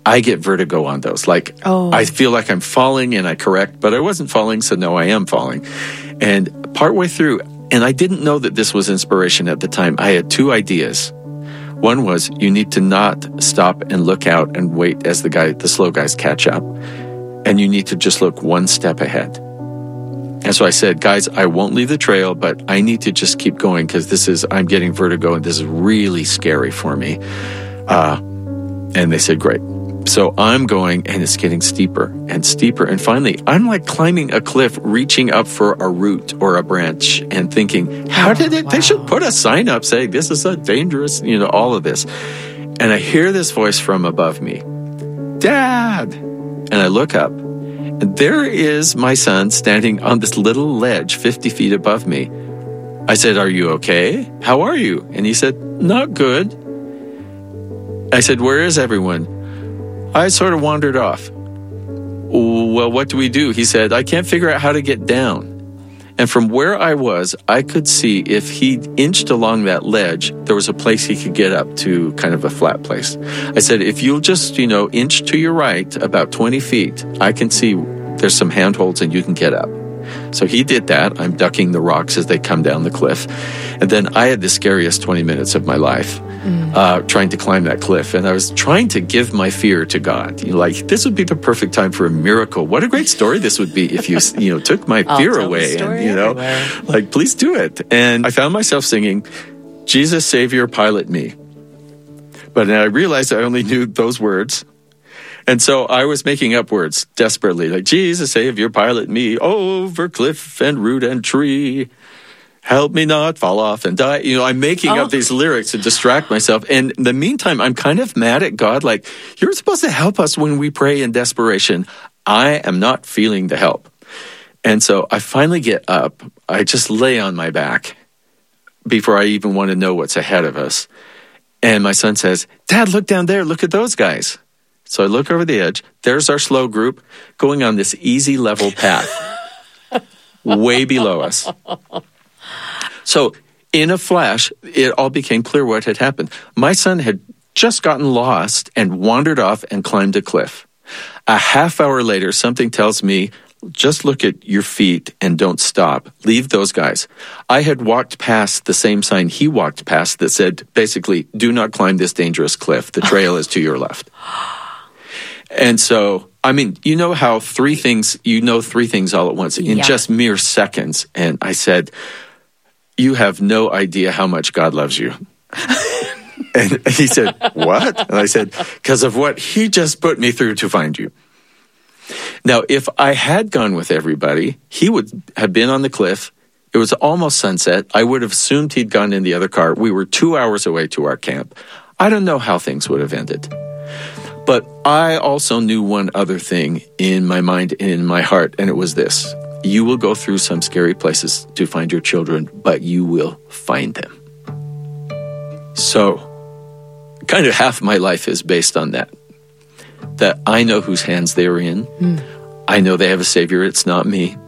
I get vertigo on those. Like, I feel like I'm falling and I correct, but I wasn't falling, so no, I am falling. And partway through, and I didn't know that this was inspiration at the time, I had two ideas. One was, you need to not stop and look out and wait as the slow guys catch up. And you need to just look one step ahead. And so I said, guys, I won't leave the trail, but I need to just keep going because I'm getting vertigo and this is really scary for me. And they said, great. So I'm going and it's getting steeper and steeper. And finally, I'm like climbing a cliff, reaching up for a root or a branch and thinking, they should put a sign up saying this is a dangerous, all of this. And I hear this voice from above me, Dad. And I look up and there is my son standing on this little ledge 50 feet above me. I said, are you okay? How are you? And he said, not good. I said, where is everyone? I sort of wandered off. Well, what do we do? He said, I can't figure out how to get down. And from where I was, I could see if he inched along that ledge, there was a place he could get up to, kind of a flat place. I said, if you'll just, inch to your right about 20 feet, I can see there's some handholds and you can get up. So he did that. I'm ducking the rocks as they come down the cliff. And then I had the scariest 20 minutes of my life trying to climb that cliff. And I was trying to give my fear to God. This would be the perfect time for a miracle. What a great story this would be if you took my fear away. And, please do it. And I found myself singing, Jesus, Savior, pilot me. But then I realized I only knew those words. And so I was making up words desperately, like, Jesus, Savior, pilot me over cliff and root and tree. Help me not fall off and die. I'm making up these lyrics to distract myself. And in the meantime, I'm kind of mad at God. Like, you're supposed to help us when we pray in desperation. I am not feeling the help. And so I finally get up. I just lay on my back before I even want to know what's ahead of us. And my son says, Dad, look down there. Look at those guys. So I look over the edge. There's our slow group going on this easy level path way below us. So in a flash, it all became clear what had happened. My son had just gotten lost and wandered off and climbed a cliff. A half hour later, something tells me, just look at your feet and don't stop. Leave those guys. I had walked past the same sign he walked past that said, basically, do not climb this dangerous cliff. The trail is to your left. And so, you know how three things all at once in just mere seconds. And I said, you have no idea how much God loves you. And he said, what? And I said, because of what he just put me through to find you. Now, if I had gone with everybody, he would have been on the cliff. It was almost sunset. I would have assumed he'd gone in the other car. We were 2 hours away to our camp. I don't know how things would have ended. But I also knew one other thing in my mind and in my heart, and it was this. You will go through some scary places to find your children, but you will find them. So, kind of half my life is based on that. That I know whose hands they're in. I know they have a Savior. It's not me.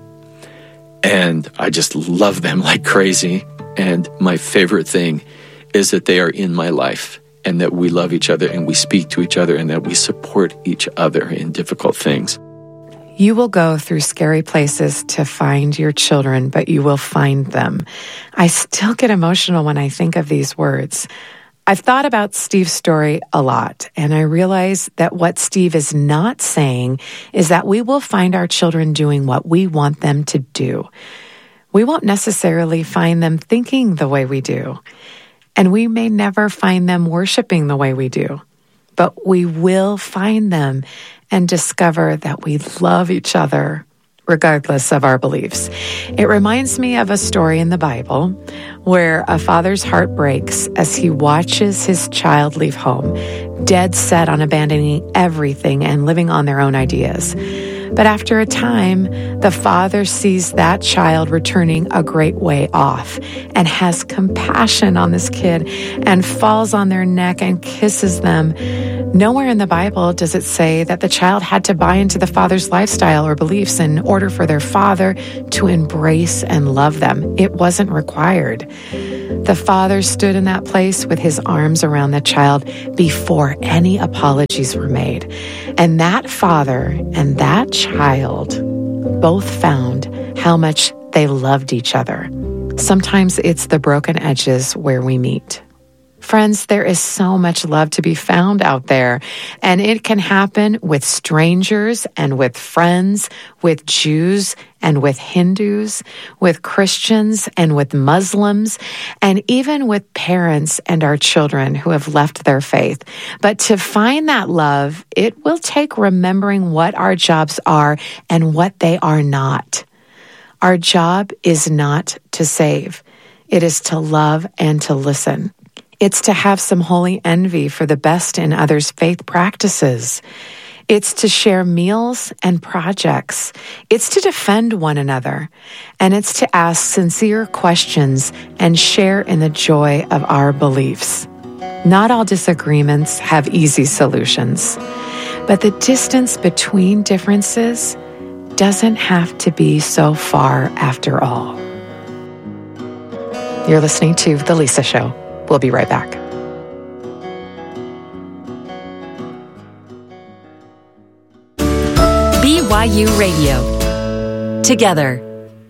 And I just love them like crazy. And my favorite thing is that they are in my life and that we love each other and we speak to each other and that we support each other in difficult things. You will go through scary places to find your children, but you will find them. I still get emotional when I think of these words. I've thought about Steve's story a lot, and I realize that what Steve is not saying is that we will find our children doing what we want them to do. We won't necessarily find them thinking the way we do, and we may never find them worshiping the way we do, but we will find them and discover that we love each other regardless of our beliefs. It reminds me of a story in the Bible where a father's heart breaks as he watches his child leave home, dead set on abandoning everything and living on their own ideas. But after a time, the father sees that child returning a great way off and has compassion on this kid and falls on their neck and kisses them. Nowhere in the Bible does it say that the child had to buy into the father's lifestyle or beliefs in order for their father to embrace and love them. It wasn't required. The father stood in that place with his arms around the child before any apologies were made. And that father and that child both found how much they loved each other. Sometimes it's the broken edges where we meet. Friends, there is so much love to be found out there, and it can happen with strangers and with friends, with Jews and with Hindus, with Christians and with Muslims, and even with parents and our children who have left their faith. But to find that love, it will take remembering what our jobs are and what they are not. Our job is not to save. It is to love and to listen. It's to have some holy envy for the best in others' faith practices. It's to share meals and projects. It's to defend one another. And it's to ask sincere questions and share in the joy of our beliefs. Not all disagreements have easy solutions, but the distance between differences doesn't have to be so far after all. You're listening to The Lisa Show. We'll be right back. BYU Radio. Together.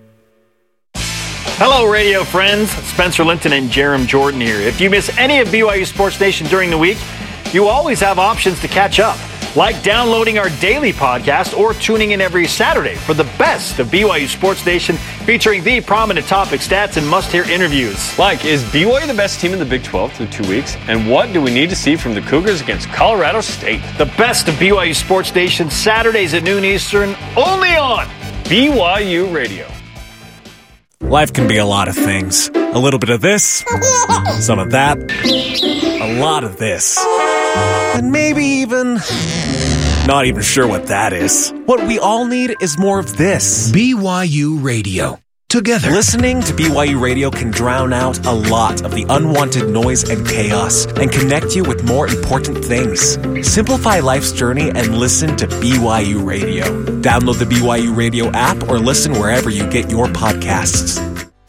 Hello, radio friends. Spencer Linton and Jerem Jordan here. If you miss any of BYU Sports Nation during the week, you always have options to catch up, like downloading our daily podcast or tuning in every Saturday for the best of BYU Sports Nation, featuring the prominent topic stats and must-hear interviews. Like, is BYU the best team in the Big 12 through 2 weeks? And what do we need to see from the Cougars against Colorado State? The best of BYU Sports Nation, Saturdays at noon Eastern, only on BYU Radio. Life can be a lot of things. A little bit of this, some of that, a lot of this, and maybe even not even sure what that is. What we all need is more of this. BYU Radio. Together. Listening to BYU Radio can drown out a lot of the unwanted noise and chaos and connect you with more important things. Simplify life's journey and listen to BYU Radio. Download the BYU Radio app or listen wherever you get your podcasts.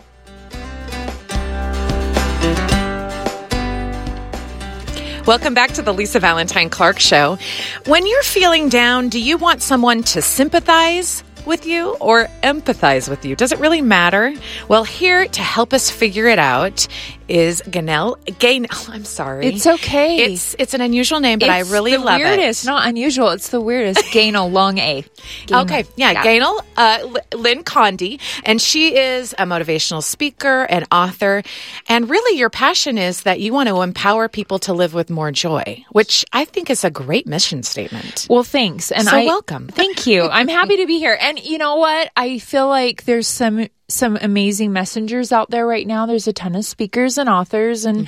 Welcome back to the Lisa Valentine Clark Show. When you're feeling down, do you want someone to sympathize with you or empathize with you? Does it really matter? Well, here to help us figure it out is Gaynell. I'm sorry. It's okay. It's an unusual name, but I really love it. It's the weirdest. Not unusual. It's the weirdest. Gaynell, long A. Gaynell. Okay. Yeah. Gaynell Lynn Condi. And she is a motivational speaker and author. And really your passion is that you want to empower people to live with more joy, which I think is a great mission statement. Well, thanks. And welcome. Thank you. I'm happy to be here. And you know what? I feel like there's some amazing messengers out there right now. There's a ton of speakers and authors and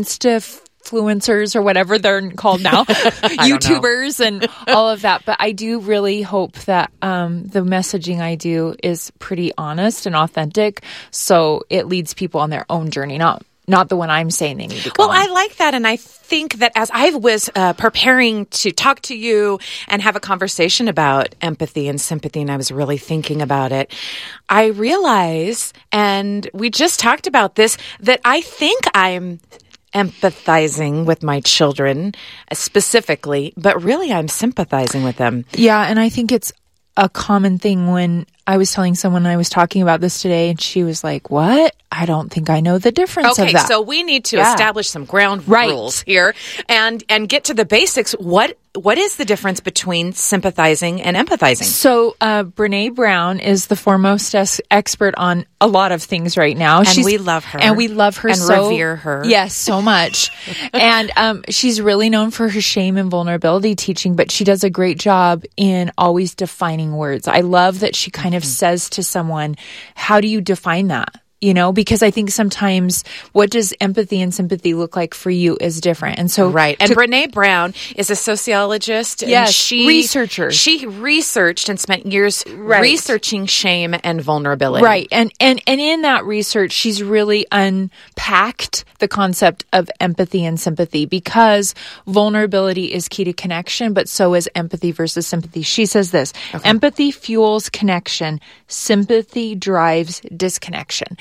Insta-fluencers or whatever they're called now, YouTubers and all of that. But I do really hope that the messaging I do is pretty honest and authentic, so it leads people on their own journey, not the one I'm saying they need to go on. I like that. And I think that as I was preparing to talk to you and have a conversation about empathy and sympathy, and I was really thinking about it, I realized, and we just talked about this, that I think I'm empathizing with my children specifically, but really I'm sympathizing with them. Yeah, and I think it's a common thing. When I was telling someone I was talking about this today, and she was like, what? I don't think I know the difference of that. Okay, so we need to establish some ground rules here and get to the basics. What is the difference between sympathizing and empathizing? So Brene Brown is the foremost expert on a lot of things right now. And we love her. And we love her and revere her. Yes, so much. And she's really known for her shame and vulnerability teaching, but she does a great job in always defining words. I love that she kind of says to someone, how do you define that? You know, because I think sometimes what does empathy and sympathy look like for you is different. And so, right. And Brene Brown is a sociologist. Yes, and researcher. She researched and spent years researching shame and vulnerability. Right. And in that research, she's really unpacked the concept of empathy and sympathy, because vulnerability is key to connection, but so is empathy versus sympathy. She says this, empathy fuels connection, sympathy drives disconnection.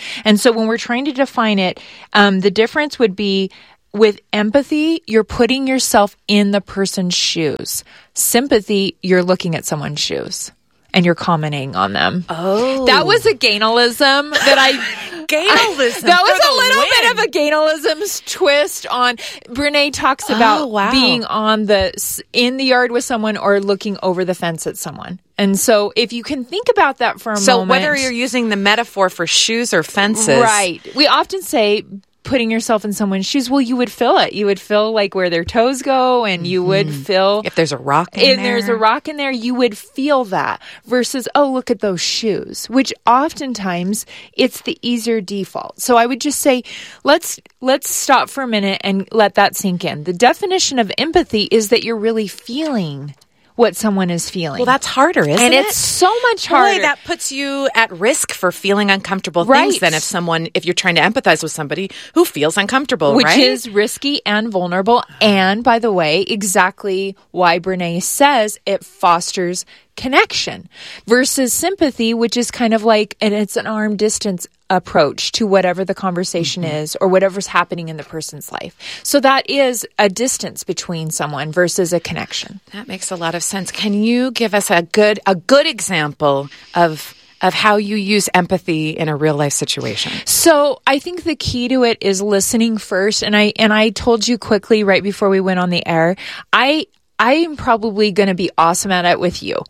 And so when we're trying to define it, the difference would be with empathy, you're putting yourself in the person's shoes. Sympathy, you're looking at someone's shoes and you're commenting on them. Oh. That was a gainalism that I... Gainalism. That was a little bit of a gainalism's twist on... Brene talks about being in the yard with someone or looking over the fence at someone. And so if you can think about that for a moment... So whether you're using the metaphor for shoes or fences... Right. We often say... putting yourself in someone's shoes, well, you would feel it. You would feel like where their toes go, and you would feel... If there's a rock in there. If there's a rock in there, you would feel that. Versus, oh, look at those shoes, which oftentimes it's the easier default. So I would just say, let's stop for a minute and let that sink in. The definition of empathy is that you're really feeling what someone is feeling. Well, that's harder, isn't it? And it's so much harder. Boy, that puts you at risk for feeling uncomfortable things than if you're trying to empathize with somebody who feels uncomfortable, Which right? is risky and vulnerable. And by the way, exactly why Brene says it fosters connection versus sympathy, which is kind of like, and it's an arm distance approach to whatever the conversation is or whatever's happening in the person's life. So that is a distance between someone versus a connection. That makes a lot of sense. Can you give us a good example of how you use empathy in a real life situation? So I think the key to it is listening first. And I told you quickly right before we went on the air, I am probably going to be awesome at it with you.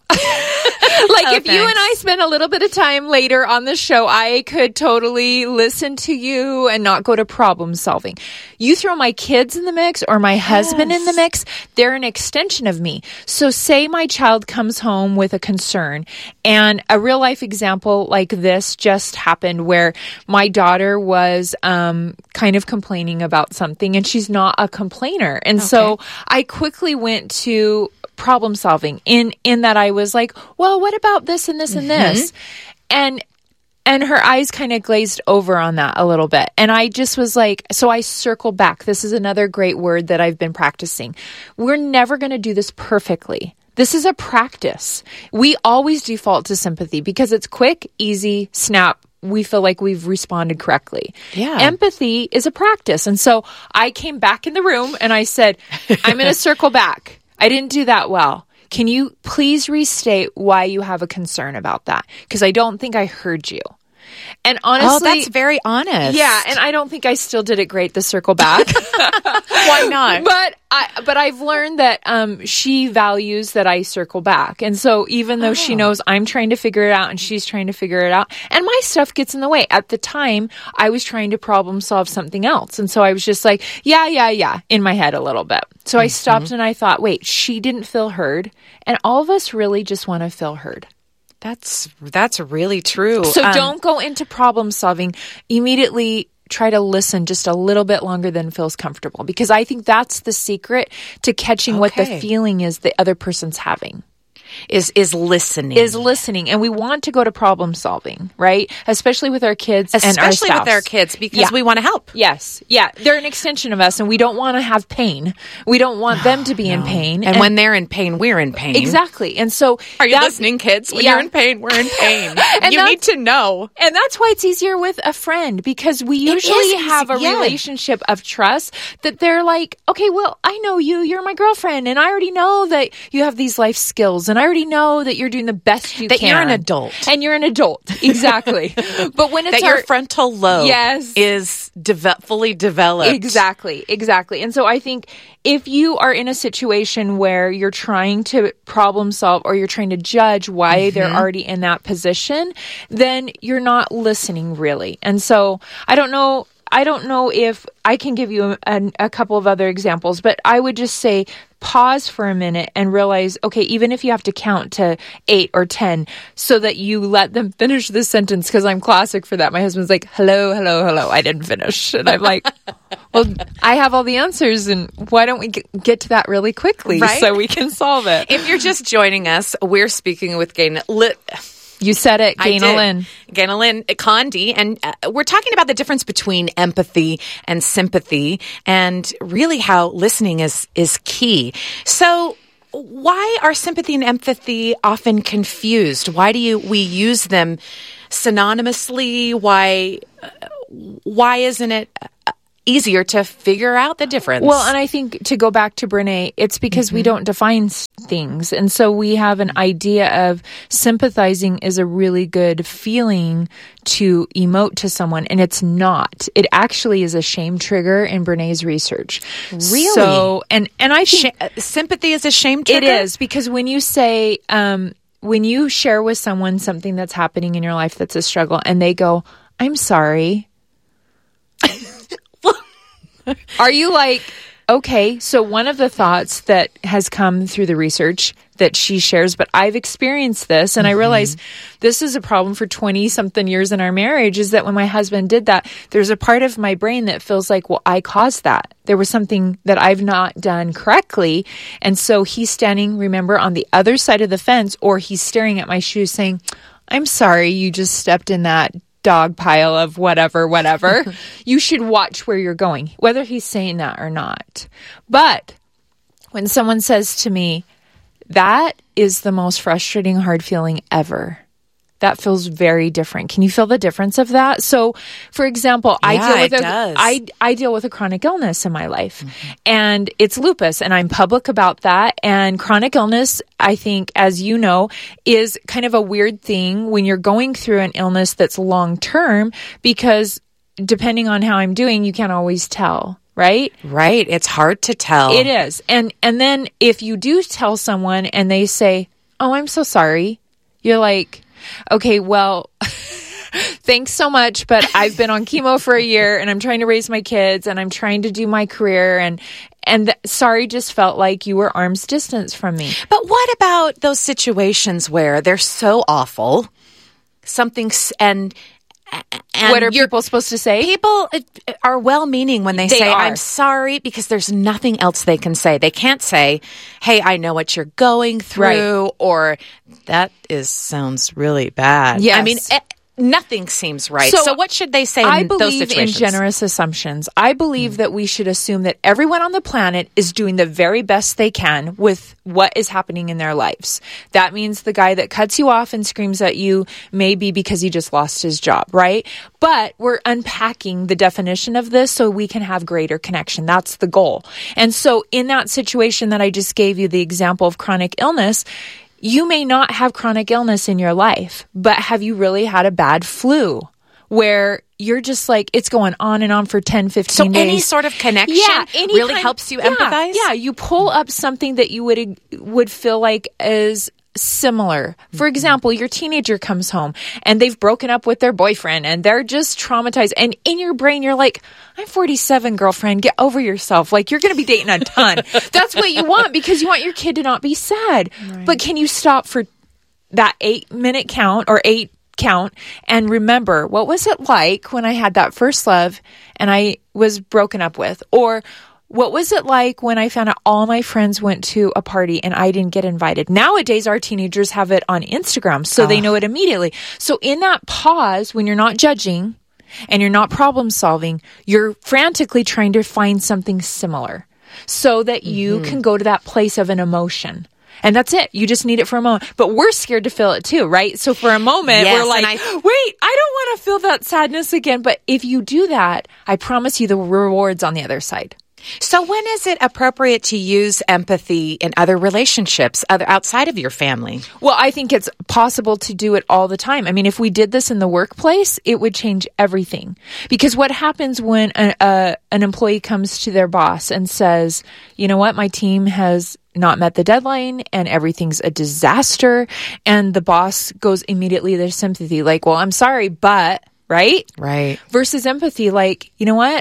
If you and I spend a little bit of time later on the show, I could totally listen to you and not go to problem solving. You throw my kids in the mix or my husband in the mix, they're an extension of me. So say my child comes home with a concern, and a real life example like this just happened where my daughter was kind of complaining about something, and she's not a complainer. And so I quickly went to problem solving in that I was like, well, what about this and this and this? And her eyes kind of glazed over on that a little bit. And I just was like, so I circled back. This is another great word that I've been practicing. We're never going to do this perfectly. This is a practice. We always default to sympathy because it's quick, easy, snap. We feel like we've responded correctly. Yeah. Empathy is a practice. And so I came back in the room and I said, I'm going to circle back. I didn't do that well. Can you please restate why you have a concern about that? Because I don't think I heard you. And honestly... Oh, that's very honest. Yeah, and I don't think I still did it great, the circle back. Why not? But I've learned that she values that I circle back. And so even though she knows I'm trying to figure it out and she's trying to figure it out, and my stuff gets in the way. At the time, I was trying to problem solve something else. And so I was just like, yeah, in my head a little bit. So I stopped and I thought, wait, she didn't feel heard. And all of us really just want to feel heard. That's really true. So don't go into problem solving. Immediately try to listen just a little bit longer than feels comfortable, because I think that's the secret to catching what the feeling is the other person's having. Is listening. Is listening. And we want to go to problem solving, right? Especially with our kids and our spouse. Especially with our kids, because we want to help. Yes. Yeah. They're an extension of us, and we don't want to have pain. We don't want them to be in pain. And when they're in pain, we're in pain. Exactly. And so... Are you listening, kids? When you're in pain, we're in pain. And you need to know. And that's why it's easier with a friend, because we usually have a relationship of trust that they're like, okay, well, I know you. You're my girlfriend, and I already know that you have these life skills, and I already know that you're doing the best you can. That you're an adult. And you're an adult. Exactly. But when it's your frontal lobe is fully developed. Exactly. And so I think if you are in a situation where you're trying to problem solve or you're trying to judge why they're already in that position, then you're not listening really. And so I don't know if I can give you a couple of other examples, but I would just say pause for a minute and realize, okay, even if you have to count to 8 or 10 so that you let them finish the sentence, because I'm classic for that. My husband's like, hello, I didn't finish. And I'm like, well, I have all the answers, and why don't we get to that really quickly so we can solve it? If you're just joining us, we're speaking with You said it, Gaina-Lynn Condi, and we're talking about the difference between empathy and sympathy, and really how listening is key. So why are sympathy and empathy often confused? Why do we use them synonymously? Why why isn't it easier to figure out the difference? Well, and I think to go back to Brene, it's because we don't define things. And so we have an idea of sympathizing is a really good feeling to emote to someone, and it's not. It actually is a shame trigger in Brene's research. Really? So, and I think sympathy is a shame trigger? It is, because when you say, when you share with someone something that's happening in your life that's a struggle, and they go, I'm sorry. Are you like, okay, so one of the thoughts that has come through the research that she shares, but I've experienced this, and I realize this is a problem for 20-something years in our marriage, is that when my husband did that, there's a part of my brain that feels like, well, I caused that. There was something that I've not done correctly. And so he's standing, remember, on the other side of the fence, or he's staring at my shoes saying, I'm sorry, you just stepped in that dog pile of whatever. You should watch where you're going, whether he's saying that or not. But when someone says to me, that is the most frustrating, hard feeling ever, that feels very different. Can you feel the difference of that? So, for example, I deal with a chronic illness in my life, and it's lupus, and I'm public about that. And chronic illness, I think, as you know, is kind of a weird thing when you're going through an illness that's long term, because depending on how I'm doing, you can't always tell. Right? Right. It's hard to tell. It is. And then if you do tell someone and they say, oh, I'm so sorry, you're like, okay, well, thanks so much, but I've been on chemo for a year, and I'm trying to raise my kids, and I'm trying to do my career, and sorry just felt like you were arm's distance from me. But what about those situations where they're so awful, and what are people supposed to say? People are well-meaning when they say, I'm sorry, because there's nothing else they can say. They can't say, hey, I know what you're going through, or that sounds really bad. Yes. I mean, nothing seems right. So what should they say in those situations? I believe in generous assumptions. I believe that we should assume that everyone on the planet is doing the very best they can with what is happening in their lives. That means the guy that cuts you off and screams at you may be because he just lost his job, right? But we're unpacking the definition of this so we can have greater connection. That's the goal. And so in that situation that I just gave you, the example of chronic illness, you may not have chronic illness in your life, but have you really had a bad flu where you're just like, it's going on and on for 10, 15 days? So any sort of connection really helps you empathize? Yeah, you pull up something that you would feel like is similar. For example, your teenager comes home and they've broken up with their boyfriend and they're just traumatized. And in your brain, you're like, I'm 47, girlfriend. Get over yourself. Like, you're going to be dating a ton. That's what you want, because you want your kid to not be sad. Right. But can you stop for that 8-minute count or 8 count and remember, what was it like when I had that first love and I was broken up with? Or what was it like when I found out all my friends went to a party and I didn't get invited? Nowadays, our teenagers have it on Instagram, so they know it immediately. So in that pause, when you're not judging and you're not problem solving, you're frantically trying to find something similar so that you can go to that place of an emotion. And that's it. You just need it for a moment. But we're scared to feel it too, right? So for a moment, we're like, wait, I don't want to feel that sadness again. But if you do that, I promise you the reward's on the other side. So when is it appropriate to use empathy in other relationships, outside of your family? Well, I think it's possible to do it all the time. I mean, if we did this in the workplace, it would change everything. Because what happens when an employee comes to their boss and says, you know what, my team has not met the deadline and everything's a disaster, and the boss goes immediately to their sympathy, like, well, I'm sorry, but, right? Right. Versus empathy, like, you know what?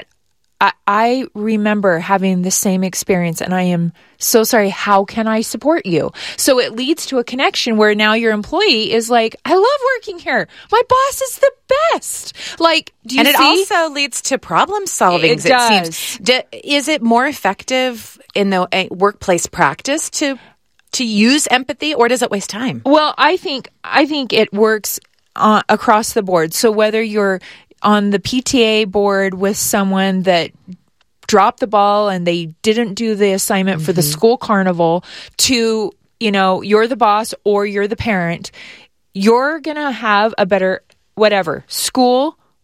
I remember having the same experience and I am so sorry. How can I support you? So it leads to a connection where now your employee is like, I love working here. My boss is the best. Like, do you see? And it also leads to problem solving. It does. Is it more effective in the workplace practice to use empathy, or does it waste time? Well, I think it works across the board. So whether you're on the PTA board with someone that dropped the ball and they didn't do the assignment for the school carnival, to, you know, you're the boss or you're the parent, you're going to have a better, whatever, school,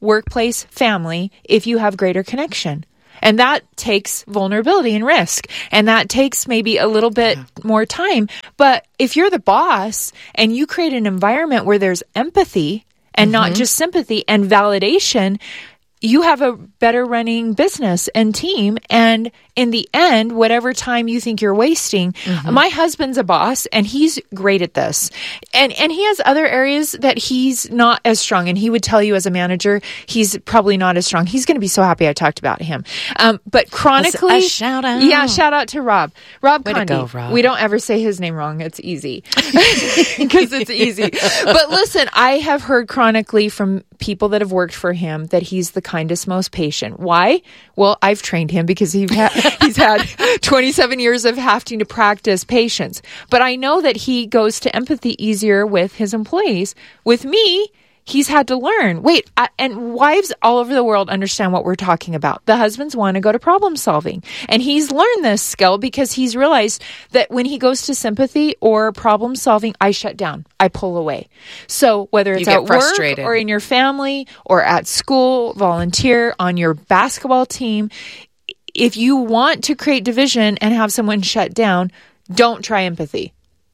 workplace, family, if you have greater connection. And that takes vulnerability and risk. And that takes maybe a little bit more time. But if you're the boss and you create an environment where there's empathy and not just sympathy and validation, you have a better running business and team. And in the end, whatever time you think you're wasting, my husband's a boss and he's great at this. And he has other areas that he's not as strong. And he would tell you as a manager, he's probably not as strong. He's going to be so happy I talked about him. But chronically, a shout out. Yeah, shout out to Rob. Rob Way Condi. to go, Rob. We don't ever say his name wrong. It's easy because it's easy. But listen, I have heard chronically from people that have worked for him that he's the kindest, most patient. Why? Well, I've trained him because he's had 27 years of having to practice patience. But I know that he goes to empathy easier with his employees. With me, he's had to learn. And wives all over the world understand what we're talking about. The husbands want to go to problem solving. And he's learned this skill because he's realized that when he goes to sympathy or problem solving, I shut down. I pull away. So whether it's at work or in your family or at school, volunteer on your basketball team, if you want to create division and have someone shut down, don't try empathy.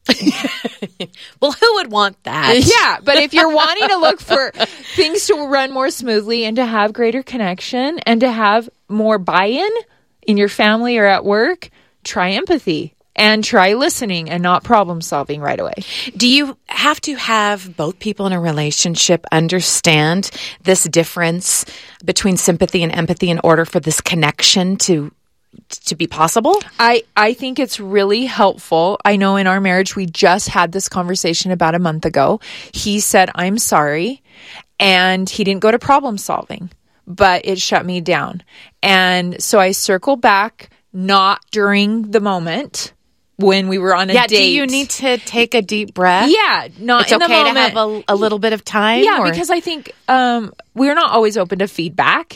Well, who would want that? Yeah, but if you're wanting to look for things to run more smoothly and to have greater connection and to have more buy-in in your family or at work, try empathy and try listening and not problem solving right away. Do you have to have both people in a relationship understand this difference between sympathy and empathy in order for this connection to be possible? I think it's really helpful. I know in our marriage, we just had this conversation about a month ago. He said, I'm sorry. And he didn't go to problem solving, but it shut me down. And so I circle back, not during the moment when we were on a date. Do you need to take a deep breath? Yeah, not it's in the okay moment. to have a little bit of time? Yeah, because I think we're not always open to feedback.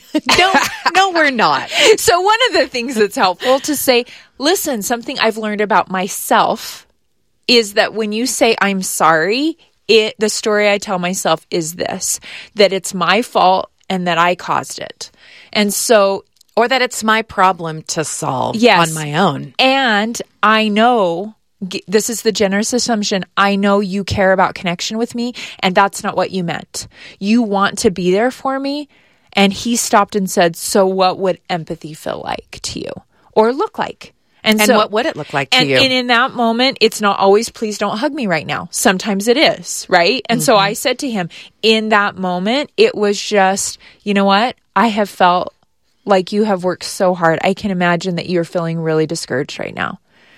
No, we're not. So one of the things that's helpful to say, listen, something I've learned about myself is that when you say I'm sorry, the story I tell myself is this, that it's my fault and that I caused it. And so... Or that it's my problem to solve on my own. And I know, this is the generous assumption, I know you care about connection with me, and that's not what you meant. You want to be there for me. And he stopped and said, so what would empathy feel like to you or look like? And so, what would it look like to you? And in that moment, it's not always, please don't hug me right now. Sometimes it is, right? And so I said to him, in that moment, it was just, you know what? I have felt like you have worked so hard. I can imagine that you're feeling really discouraged right now.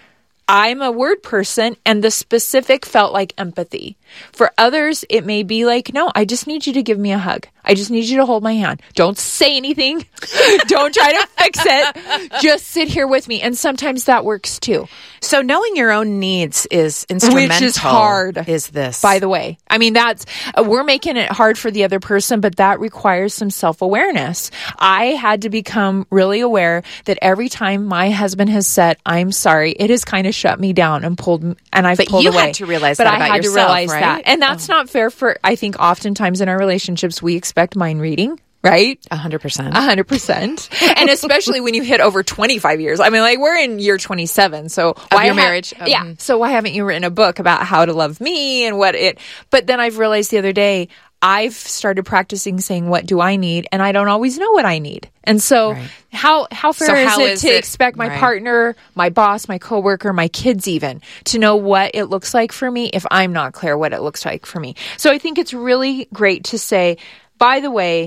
I'm a word person, and the specific felt like empathy. For others, it may be like, no, I just need you to give me a hug. I just need you to hold my hand. Don't say anything. Don't try to fix it. Just sit here with me. And sometimes that works too. So knowing your own needs is instrumental. Which is hard. Is this. By the way. I mean, that's, we're making it hard for the other person, but that requires some self-awareness. I had to become really aware that every time my husband has said, I'm sorry, it has kind of shut me down and pulled away. But you had to realize that about yourself, to realize right? that. And that's not fair for, I think oftentimes in our relationships, we expect mind reading. Right? 100%. 100%. And especially when you hit over 25 years. I mean, like, we're in year 27. So why your marriage? Yeah. So why haven't you written a book about how to love me and but then I've realized the other day, I've started practicing saying, what do I need? And I don't always know what I need. And so how fair is it to expect my partner, my boss, my coworker, my kids even to know what it looks like for me if I'm not clear what it looks like for me? So I think it's really great to say, by the way,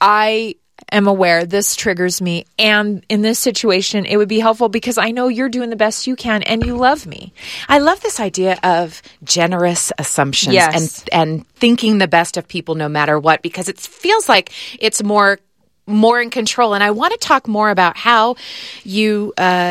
I am aware this triggers me. And in this situation, it would be helpful because I know you're doing the best you can and you love me. I love this idea of generous assumptions and thinking the best of people no matter what, because it feels like it's more in control. And I want to talk more about how you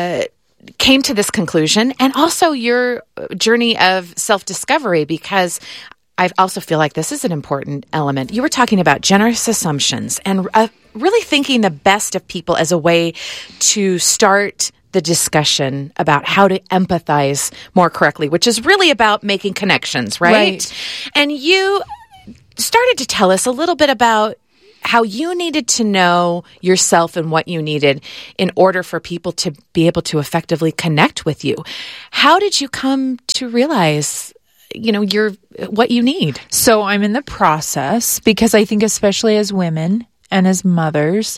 came to this conclusion and also your journey of self-discovery, because I also feel like this is an important element. You were talking about generous assumptions and really thinking the best of people as a way to start the discussion about how to empathize more correctly, which is really about making connections, right? And you started to tell us a little bit about how you needed to know yourself and what you needed in order for people to be able to effectively connect with you. How did you come to realize, what you need? So I'm in the process, because I think especially as women and as mothers,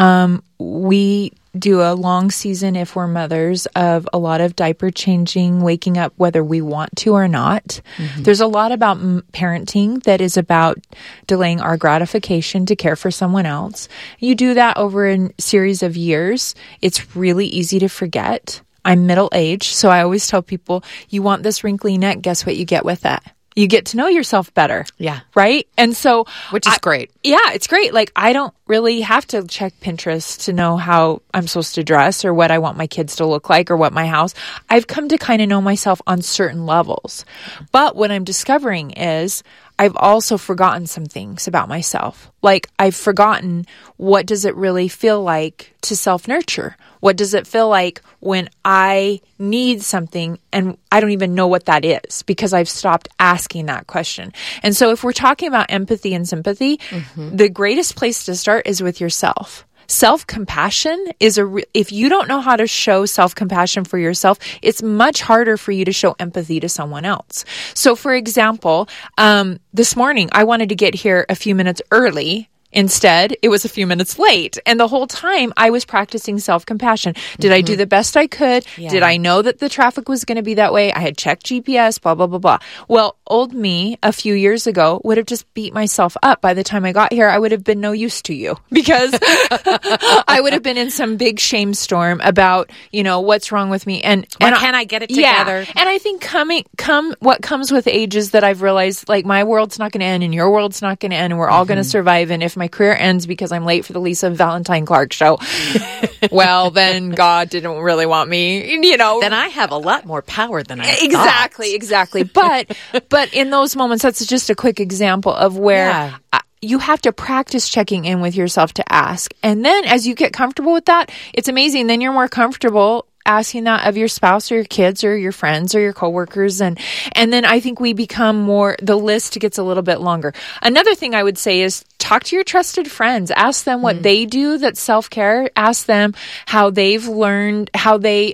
we do a long season, if we're mothers, of a lot of diaper changing, waking up whether we want to or not. Mm-hmm. There's a lot about parenting that is about delaying our gratification to care for someone else. You do that over a series of years. It's really easy to forget. I'm middle-aged, so I always tell people, you want this wrinkly neck, guess what you get with that? You get to know yourself better. Yeah. Right? And so... Which is great. Yeah, it's great. Like, I don't really have to check Pinterest to know how I'm supposed to dress or what I want my kids to look like or what my house... I've come to kind of know myself on certain levels. But what I'm discovering is I've also forgotten some things about myself. Like, I've forgotten, what does it really feel like to self-nurture? What does it feel like when I need something and I don't even know what that is, because I've stopped asking that question? And so if we're talking about empathy and sympathy, the greatest place to start is with yourself. Self-compassion is if you don't know how to show self-compassion for yourself, it's much harder for you to show empathy to someone else. So for example, this morning I wanted to get here a few minutes early. Instead, it was a few minutes late. And the whole time I was practicing self-compassion. Did I do the best I could? Yeah. Did I know that the traffic was going to be that way? I had checked GPS, blah, blah, blah, blah. Well, old me a few years ago would have just beat myself up. By the time I got here, I would have been no use to you, because I would have been in some big shame storm about, what's wrong with me. And can I get it together? Yeah. And I think what comes with age is that I've realized, like, my world's not going to end and your world's not going to end, and we're all going to survive. And if my career ends because I'm late for the Lisa Valentine Clark show, well, then God didn't really want me, Then I have a lot more power than I thought. Exactly. But in those moments, that's just a quick example of where you have to practice checking in with yourself to ask. And then as you get comfortable with that, it's amazing. Then you're more comfortable asking that of your spouse or your kids or your friends or your coworkers. And then I think we become the list gets a little bit longer. Another thing I would say is talk to your trusted friends. Ask them what they do that's self-care. Ask them how they've learned, how they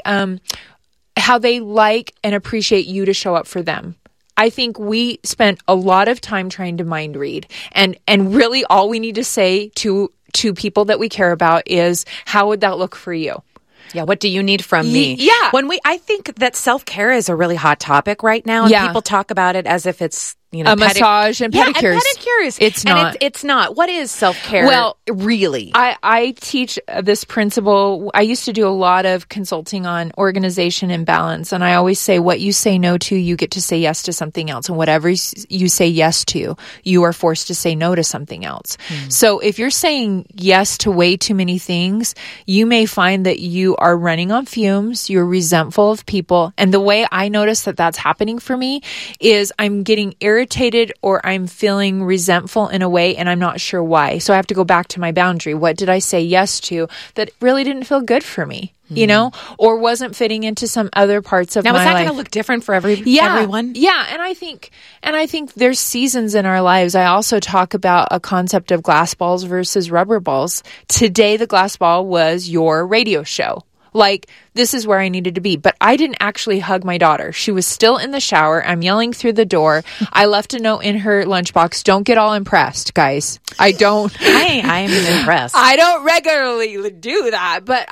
like and appreciate you to show up for them. I think we spent a lot of time trying to mind read, and really all we need to say to people that we care about is, how would that look for you? Yeah, what do you need from me? Yeah. I think that self-care is a really hot topic right now, and people talk about it as if it's, a massage and pedicures. Yeah, and pedicures. It's not. And it's not. What is self-care? Well, really? I teach this principle. I used to do a lot of consulting on organization and balance, and I always say, what you say no to, you get to say yes to something else. And whatever you say yes to, you are forced to say no to something else. So if you're saying yes to way too many things, you may find that you are running on fumes, you're resentful of people. And the way I notice that that's happening for me is I'm getting irritated or I'm feeling resentful in a way, and I'm not sure why. So I have to go back to my boundary. What did I say yes to that really didn't feel good for me? Or wasn't fitting into some other parts of my life. Now, is that going to look different for everyone? Yeah, and I think there's seasons in our lives. I also talk about a concept of glass balls versus rubber balls. Today, the glass ball was your radio show. Like, this is where I needed to be. But I didn't actually hug my daughter. She was still in the shower. I'm yelling through the door. I left a note in her lunchbox. Don't get all impressed, guys. I don't. I'm impressed. I don't regularly do that. But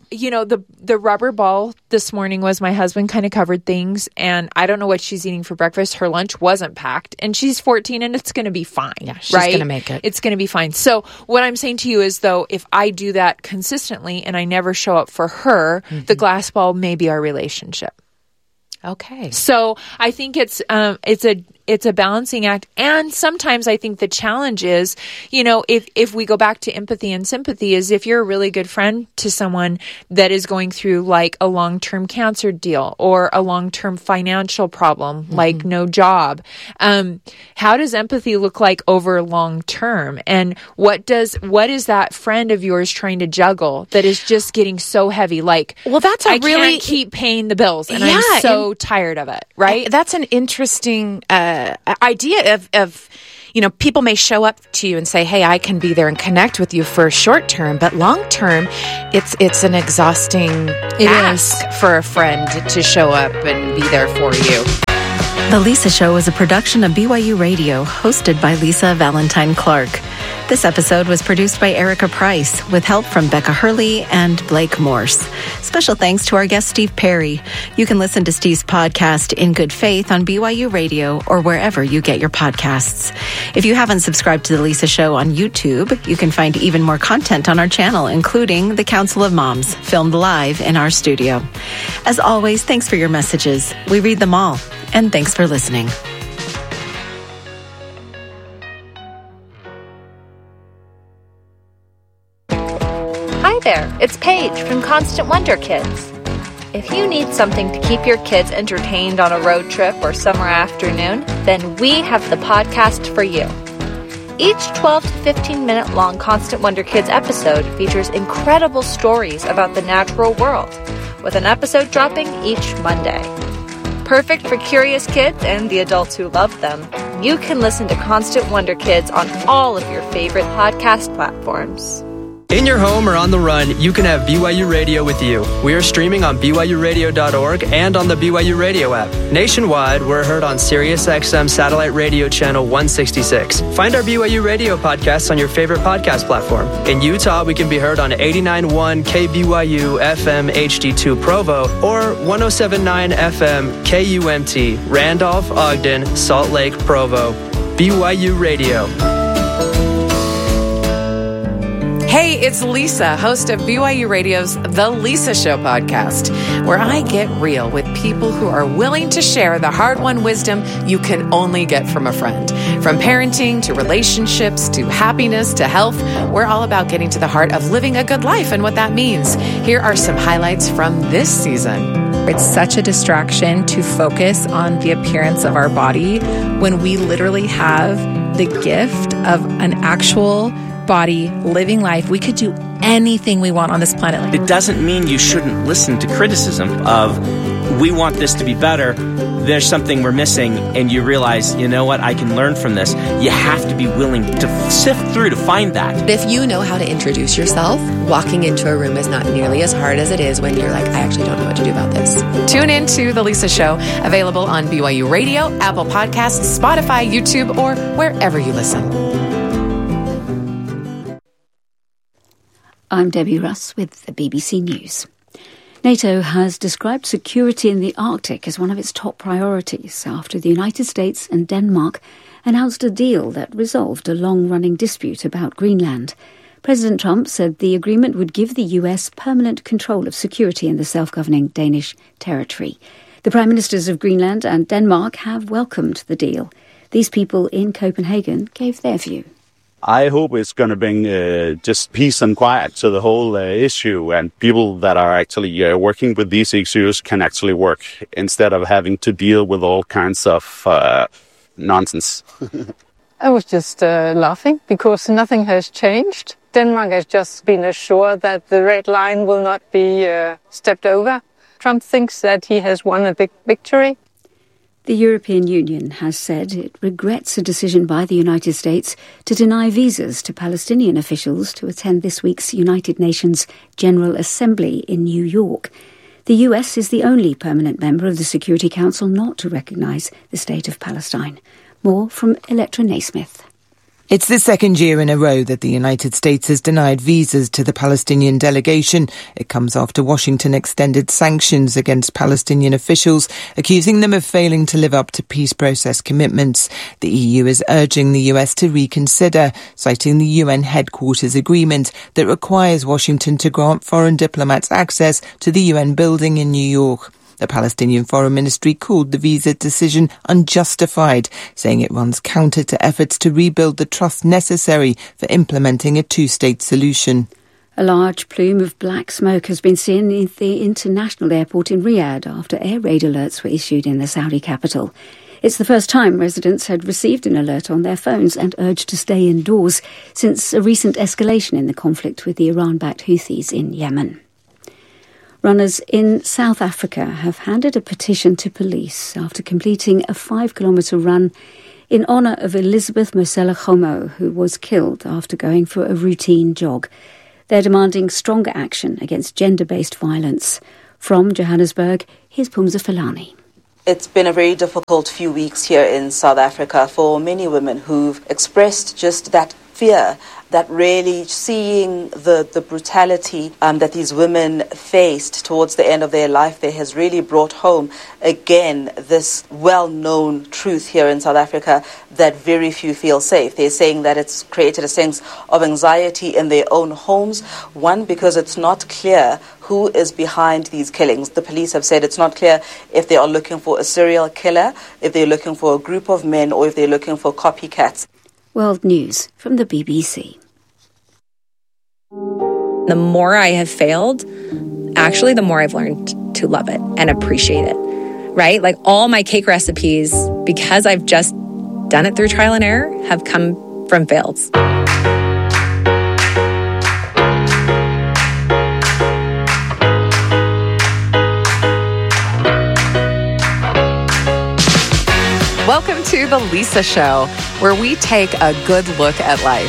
the rubber ball this morning was my husband kind of covered things. And I don't know what she's eating for breakfast. Her lunch wasn't packed. And she's 14 and it's going to be fine. Yeah, she's going to make it. It's going to be fine. So what I'm saying to you is, though, if I do that consistently and I never show up for her, the glass ball may be our relationship. Okay. So I think it's a balancing act. And sometimes I think the challenge is, if we go back to empathy and sympathy, is if you're a really good friend to someone that is going through like a long-term cancer deal or a long-term financial problem, like no job, how does empathy look like over long term? And what is that friend of yours trying to juggle that is just getting so heavy? Like, well, I can't keep paying the bills and I'm so tired of it, right? That's an interesting idea of people may show up to you and say, hey, I can be there and connect with you for short term, but long term, it's an exhausting ask for a friend to show up and be there for you. The Lisa Show is a production of BYU Radio, hosted by Lisa Valentine Clark. This episode was produced by Erica Price, with help from Becca Hurley and Blake Morse. Special thanks to our guest, Steve Perry. You can listen to Steve's podcast, In Good Faith, on BYU Radio or wherever you get your podcasts. If you haven't subscribed to The Lisa Show on YouTube, you can find even more content on our channel, including The Council of Moms, filmed live in our studio. As always, thanks for your messages. We read them all. And thanks for listening. Hi there, it's Paige from Constant Wonder Kids. If you need something to keep your kids entertained on a road trip or summer afternoon, then we have the podcast for you. Each 12 to 15-minute long Constant Wonder Kids episode features incredible stories about the natural world, with an episode dropping each Monday. Perfect for curious kids and the adults who love them, you can listen to Constant Wonder Kids on all of your favorite podcast platforms. In your home or on the run, you can have BYU Radio with you. We are streaming on BYURadio.org and on the BYU Radio app. Nationwide, we're heard on SiriusXM Satellite Radio Channel 166. Find our BYU Radio podcasts on your favorite podcast platform. In Utah, we can be heard on 89.1 KBYU FM HD2 Provo or 107.9 FM KUMT, Randolph, Ogden, Salt Lake, Provo. BYU Radio. Hey, it's Lisa, host of BYU Radio's The Lisa Show podcast, where I get real with people who are willing to share the hard-won wisdom you can only get from a friend. From parenting to relationships to happiness to health, we're all about getting to the heart of living a good life and what that means. Here are some highlights from this season. It's such a distraction to focus on the appearance of our body when we literally have the gift of an actual body, living life. We could do anything we want on this planet. It doesn't mean you shouldn't listen to criticism of, we want this to be better, there's something we're missing, and you realize, you know what, I can learn from this. You have to be willing to sift through to find that. If you know how to introduce yourself, walking into a room is not nearly as hard as it is when you're like, I actually don't know what to do about this. Tune in to The Lisa Show, available on BYU Radio, Apple Podcasts, Spotify, YouTube, or wherever you listen. I'm Debbie Russ with the BBC News. NATO has described security in the Arctic as one of its top priorities after the United States and Denmark announced a deal that resolved a long-running dispute about Greenland. President Trump said the agreement would give the US permanent control of security in the self-governing Danish territory. The Prime Ministers of Greenland and Denmark have welcomed the deal. These people in Copenhagen gave their view. I hope it's going to bring just peace and quiet to the whole issue, and people that are actually working with these issues can actually work instead of having to deal with all kinds of nonsense. I was just laughing because nothing has changed. Denmark has just been assured that the red line will not be stepped over. Trump thinks that he has won a big victory. The European Union has said it regrets a decision by the United States to deny visas to Palestinian officials to attend this week's United Nations General Assembly in New York. The US is the only permanent member of the Security Council not to recognise the state of Palestine. More from Electra Naismith. It's the second year in a row that the United States has denied visas to the Palestinian delegation. It comes after Washington extended sanctions against Palestinian officials, accusing them of failing to live up to peace process commitments. The EU is urging the US to reconsider, citing the UN headquarters agreement that requires Washington to grant foreign diplomats access to the UN building in New York. The Palestinian Foreign Ministry called the visa decision unjustified, saying it runs counter to efforts to rebuild the trust necessary for implementing a two-state solution. A large plume of black smoke has been seen in the international airport in Riyadh after air raid alerts were issued in the Saudi capital. It's the first time residents had received an alert on their phones and urged to stay indoors since a recent escalation in the conflict with the Iran-backed Houthis in Yemen. Runners in South Africa have handed a petition to police after completing a 5-kilometre run in honour of Elizabeth Mosela Khomo, who was killed after going for a routine jog. They're demanding stronger action against gender-based violence. From Johannesburg, here's Pumza Filani. It's been a very difficult few weeks here in South Africa for many women who've expressed just that fear, that really seeing the brutality that these women faced towards the end of their life there has really brought home again this well-known truth here in South Africa that very few feel safe. They're saying that it's created a sense of anxiety in their own homes. One, because it's not clear who is behind these killings. The police have said it's not clear if they are looking for a serial killer, if they're looking for a group of men, or if they're looking for copycats. World News from the BBC. The more I have failed, actually, the more I've learned to love it and appreciate it, right? Like all my cake recipes, because I've just done it through trial and error, have come from fails. Welcome to The Lisa Show, where we take a good look at life.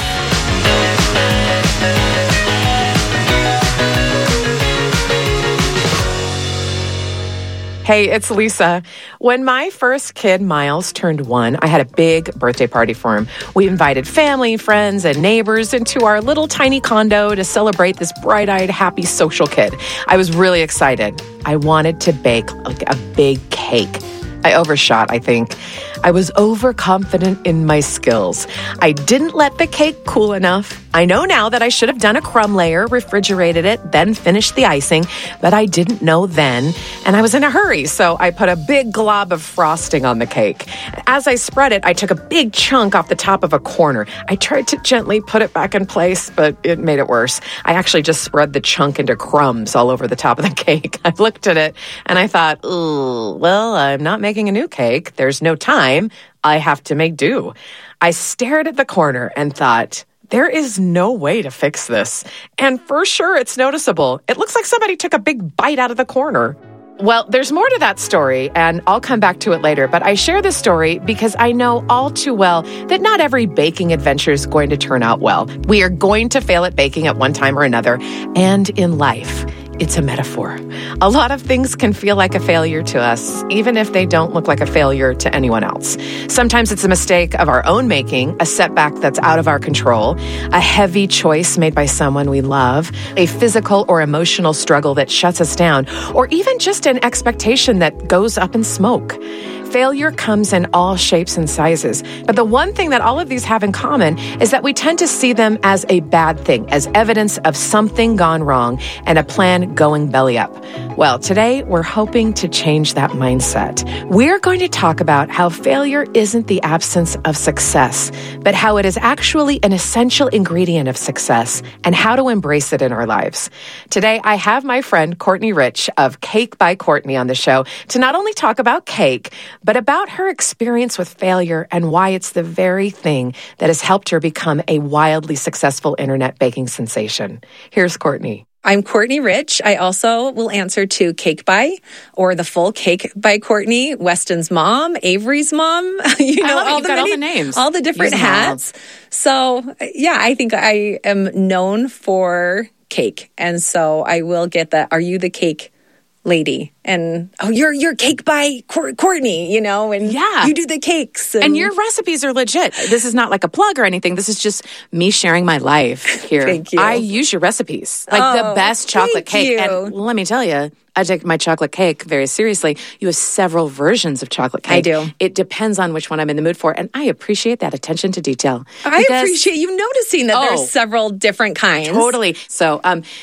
Hey, it's Lisa. When my first kid, Miles, turned 1, I had a big birthday party for him. We invited family, friends, and neighbors into our little tiny condo to celebrate this bright-eyed, happy, social kid. I was really excited. I wanted to bake like a big cake. I overshot, I think. I was overconfident in my skills. I didn't let the cake cool enough. I know now that I should have done a crumb layer, refrigerated it, then finished the icing, but I didn't know then, and I was in a hurry, so I put a big glob of frosting on the cake. As I spread it, I took a big chunk off the top of a corner. I tried to gently put it back in place, but it made it worse. I actually just spread the chunk into crumbs all over the top of the cake. I looked at it, and I thought, ooh, well, I'm not making a new cake. There's no time. I have to make do. I stared at the corner and thought, there is no way to fix this. And for sure, it's noticeable. It looks like somebody took a big bite out of the corner. Well, there's more to that story, and I'll come back to it later, but I share this story because I know all too well that not every baking adventure is going to turn out well. We are going to fail at baking at one time or another, and in life, it's a metaphor. A lot of things can feel like a failure to us, even if they don't look like a failure to anyone else. Sometimes it's a mistake of our own making, a setback that's out of our control, a heavy choice made by someone we love, a physical or emotional struggle that shuts us down, or even just an expectation that goes up in smoke. Failure comes in all shapes and sizes, but the one thing that all of these have in common is that we tend to see them as a bad thing, as evidence of something gone wrong and a plan going belly up. Well, today we're hoping to change that mindset. We're going to talk about how failure isn't the absence of success, but how it is actually an essential ingredient of success and how to embrace it in our lives. Today, I have my friend Courtney Rich of Cake by Courtney on the show to not only talk about cake, but about her experience with failure and why it's the very thing that has helped her become a wildly successful internet baking sensation. Here's Courtney. I'm Courtney Rich. I also will answer to Cake By, or the full Cake by Courtney, Weston's mom, Avery's mom. You know, all the names, all the different hats. So, yeah, I think I am known for cake, and so I will get that. Are you the cake lady? And you're Cake by Courtney, you know, and you do the cakes. And your recipes are legit. This is not like a plug or anything. This is just me sharing my life here. Thank you. I use your recipes. Like the best chocolate cake. You. And let me tell you, I take my chocolate cake very seriously. You have several versions of chocolate cake. I do. It depends on which one I'm in the mood for. And I appreciate that attention to detail. I appreciate you noticing that there's several different kinds. Totally. So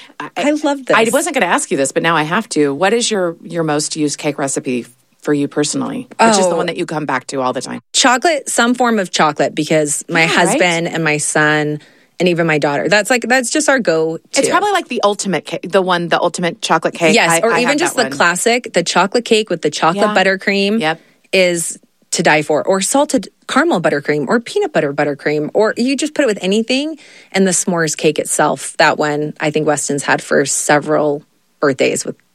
I love this. I wasn't going to ask you this, but now I have to. What is your most used cake recipe for you personally? Which is the one that you come back to all the time? Chocolate, some form of chocolate, because my husband and my son and even my daughter, that's just our go-to. It's probably like the ultimate cake, the ultimate chocolate cake. Yes, or even just the classic, the chocolate cake with the chocolate buttercream is to die for. Or salted caramel buttercream, or peanut butter buttercream, or you just put it with anything. And the s'mores cake itself, that one I think Weston's had for several birthdays with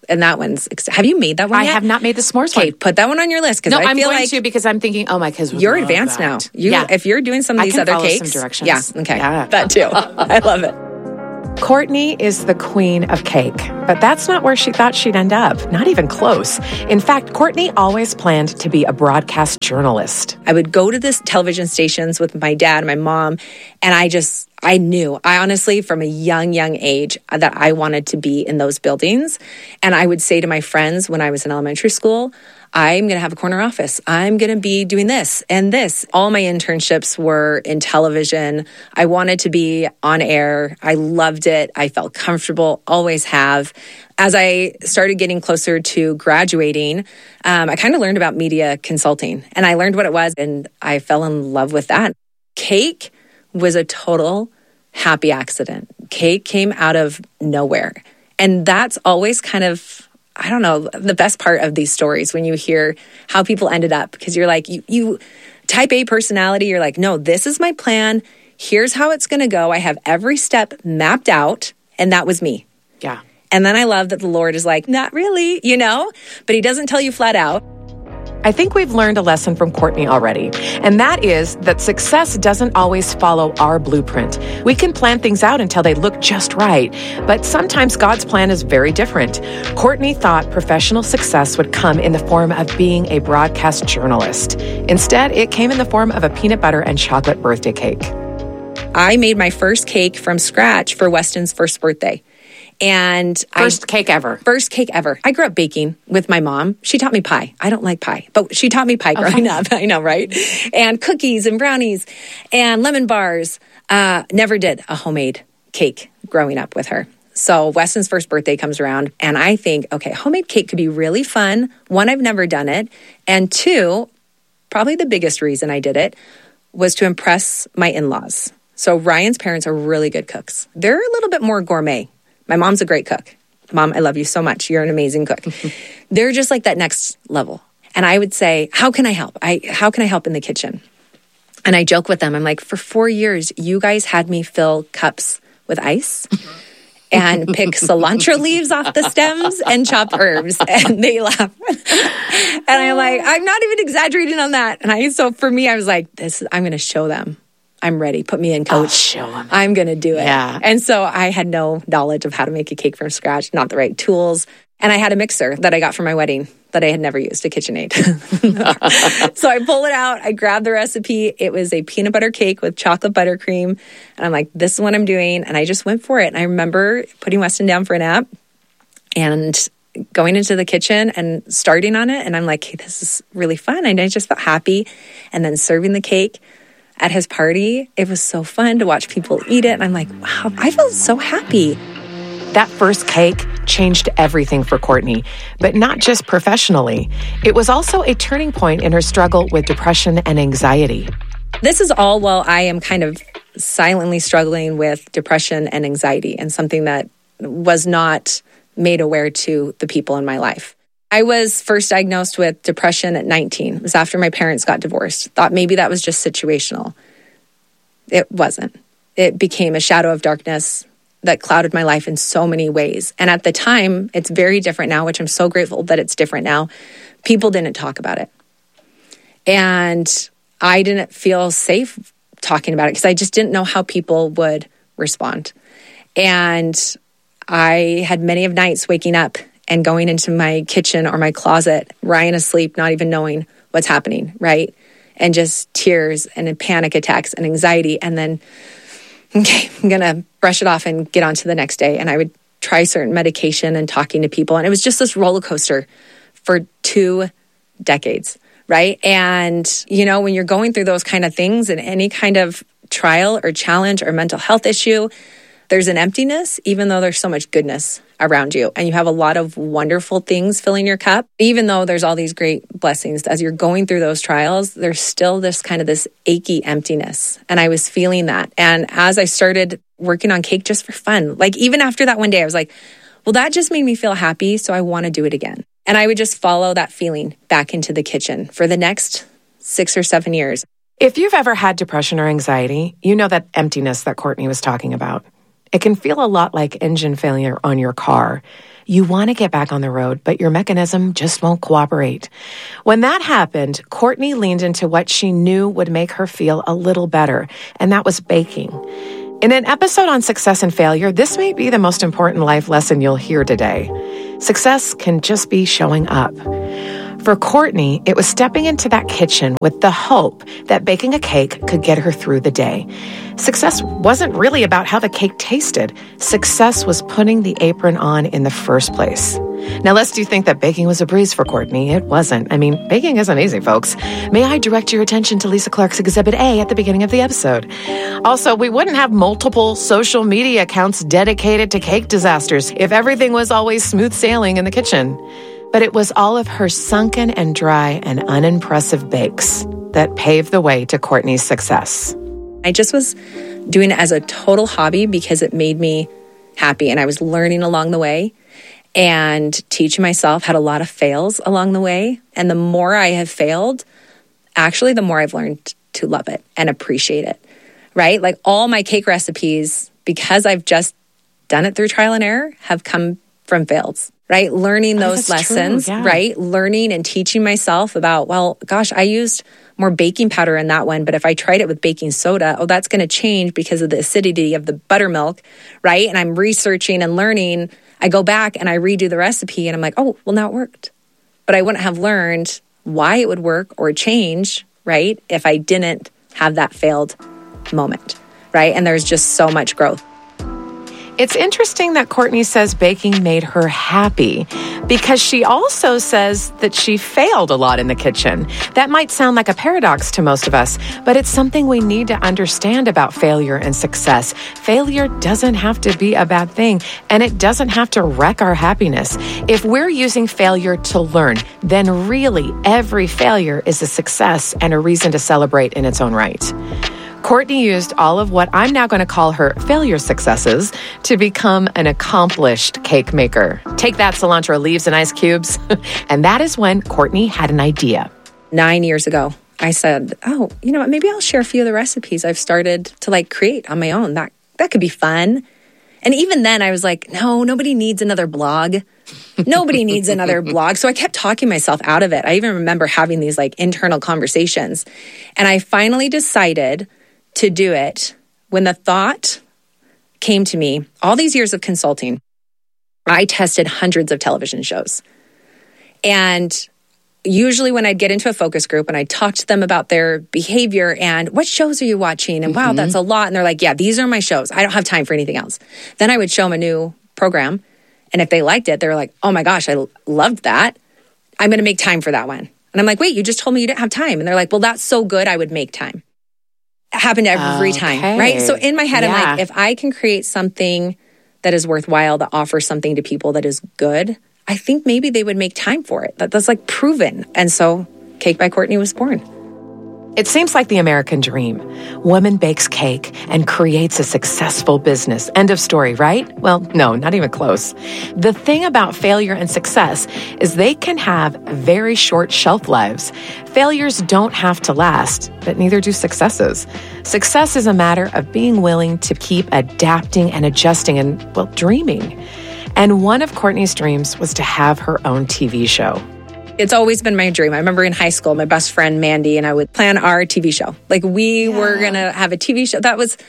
And that one's, have you made that one yet? I have not made the s'mores one. Okay, put that one on your list. No, I'm going to because I'm thinking, oh, my kids would you're love advanced that. now. If you're doing some of these other cakes. Some directions. Yeah, okay. Yeah. That too. I love it. Courtney is the queen of cake, but that's not where she thought she'd end up. Not even close. In fact, Courtney always planned to be a broadcast journalist. I would go to this television stations with my dad and my mom, and I knew, honestly, from a young age, that I wanted to be in those buildings. And I would say to my friends when I was in elementary school, I'm going to have a corner office. I'm going to be doing this and this. All my internships were in television. I wanted to be on air. I loved it. I felt comfortable, always have. As I started getting closer to graduating, I kind of learned about media consulting. And I learned what it was, and I fell in love with that. Cake was a total happy accident. Cake came out of nowhere. And that's always kind of, I don't know, the best part of these stories when you hear how people ended up, because you're like, you type A personality, you're like, no, this is my plan. Here's how it's going to go. I have every step mapped out. And that was me. Yeah. And then I love that the Lord is like, not really, but he doesn't tell you flat out. I think we've learned a lesson from Courtney already, and that is that success doesn't always follow our blueprint. We can plan things out until they look just right, but sometimes God's plan is very different. Courtney thought professional success would come in the form of being a broadcast journalist. Instead, it came in the form of a peanut butter and chocolate birthday cake. I made my first cake from scratch for Weston's first birthday. And First cake ever. I grew up baking with my mom. She taught me pie. I don't like pie, but she taught me pie growing up. I know, right? And cookies and brownies and lemon bars. Never did a homemade cake growing up with her. So Weston's first birthday comes around, and I think, okay, homemade cake could be really fun. One, I've never done it. And two, probably the biggest reason I did it was to impress my in-laws. So Ryan's parents are really good cooks. They're a little bit more gourmet. My mom's a great cook. Mom, I love you so much. You're an amazing cook. They're just like that next level. And I would say, how can I help? How can I help in the kitchen? And I joke with them. I'm like, for 4 years, you guys had me fill cups with ice and pick cilantro leaves off the stems and chop herbs. And they laugh. And I'm like, I'm not even exaggerating on that. And so for me, I was like, I'm going to show them. I'm ready. Put me in, coach. Show them. I'm going to do it. Yeah. And so I had no knowledge of how to make a cake from scratch, not the right tools. And I had a mixer that I got for my wedding that I had never used, a KitchenAid. So I pull it out. I grab the recipe. It was a peanut butter cake with chocolate buttercream. And I'm like, this is what I'm doing. And I just went for it. And I remember putting Weston down for a nap and going into the kitchen and starting on it. And I'm like, hey, this is really fun. And I just felt happy. And then serving the cake at his party, it was so fun to watch people eat it. And I'm like, wow, I felt so happy. That first cake changed everything for Courtney, but not just professionally. It was also a turning point in her struggle with depression and anxiety. This is all while I am kind of silently struggling with depression and anxiety, and something that was not made aware to the people in my life. I was first diagnosed with depression at 19. It was after my parents got divorced. Thought maybe that was just situational. It wasn't. It became a shadow of darkness that clouded my life in so many ways. And at the time, it's very different now, which I'm so grateful that it's different now. People didn't talk about it. And I didn't feel safe talking about it because I just didn't know how people would respond. And I had many of nights waking up and going into my kitchen or my closet, Ryan asleep, not even knowing what's happening, right? And just tears and panic attacks and anxiety. And then, okay, I'm going to brush it off and get on to the next day. And I would try certain medication and talking to people. And it was just this roller coaster for 2 decades, right? And, when you're going through those kind of things and any kind of trial or challenge or mental health issue, there's an emptiness, even though there's so much goodness around you. And you have a lot of wonderful things filling your cup. Even though there's all these great blessings, as you're going through those trials, there's still this achy emptiness. And I was feeling that. And as I started working on cake just for fun, like even after that one day, I was like, well, that just made me feel happy. So I want to do it again. And I would just follow that feeling back into the kitchen for the next 6 or 7 years. If you've ever had depression or anxiety, you know that emptiness that Courtney was talking about. It can feel a lot like engine failure on your car. You want to get back on the road, but your mechanism just won't cooperate. When that happened, Courtney leaned into what she knew would make her feel a little better, and that was baking. In an episode on success and failure, this may be the most important life lesson you'll hear today. Success can just be showing up. For Courtney, it was stepping into that kitchen with the hope that baking a cake could get her through the day. Success wasn't really about how the cake tasted. Success was putting the apron on in the first place. Now, lest you think that baking was a breeze for Courtney, it wasn't. I mean, baking isn't easy, folks. May I direct your attention to Lisa Clark's Exhibit A at the beginning of the episode. Also, we wouldn't have multiple social media accounts dedicated to cake disasters if everything was always smooth sailing in the kitchen. But it was all of her sunken and dry and unimpressive bakes that paved the way to Courtney's success. I just was doing it as a total hobby because it made me happy, and I was learning along the way and teaching myself, had a lot of fails along the way. And the more I have failed, actually, the more I've learned to love it and appreciate it, right? Like all my cake recipes, because I've just done it through trial and error, have come from fails. Right? Learning those lessons, true, yeah. Right? Learning and teaching myself about, well, gosh, I used more baking powder in that one, but if I tried it with baking soda, that's going to change because of the acidity of the buttermilk, right? And I'm researching and learning. I go back and I redo the recipe and I'm like, oh, well, now it worked. But I wouldn't have learned why it would work or change, right? If I didn't have that failed moment, right? And there's just so much growth. It's interesting that Courtney says baking made her happy because she also says that she failed a lot in the kitchen. That might sound like a paradox to most of us, but it's something we need to understand about failure and success. Failure doesn't have to be a bad thing, and it doesn't have to wreck our happiness. If we're using failure to learn, then really every failure is a success and a reason to celebrate in its own right. Courtney used all of what I'm now going to call her failure successes to become an accomplished cake maker. Take that, cilantro leaves and ice cubes. And that is when Courtney had an idea. 9 years ago, I said, oh, you know what, maybe I'll share a few of the recipes I've started to create on my own. That could be fun. And even then I was like, no, nobody needs another blog. Nobody needs another blog. So I kept talking myself out of it. I even remember having these internal conversations. And I finally decided to do it when the thought came to me. All these years of consulting, I tested hundreds of television shows. And usually when I'd get into a focus group and I'd talk to them about their behavior and what shows are you watching? And wow, that's a lot. And they're like, yeah, these are my shows. I don't have time for anything else. Then I would show them a new program. And if they liked it, they were like, oh my gosh, I loved that. I'm going to make time for that one. And I'm like, wait, you just told me you didn't have time. And they're like, well, that's so good. I would make time. It happened every time, right? So in my head, I'm like, if I can create something that is worthwhile, that offers something to people that is good, I think maybe they would make time for it. That's proven. And so Cake by Courtney was born. It seems like the American dream. Woman bakes cake and creates a successful business. End of story, right? Well, no, not even close. The thing about failure and success is they can have very short shelf lives. Failures don't have to last, but neither do successes. Success is a matter of being willing to keep adapting and adjusting and, dreaming. And one of Courtney's dreams was to have her own TV show. It's always been my dream. I remember in high school, my best friend, Mandy, and I would plan our TV show. We were going to have a TV show. That was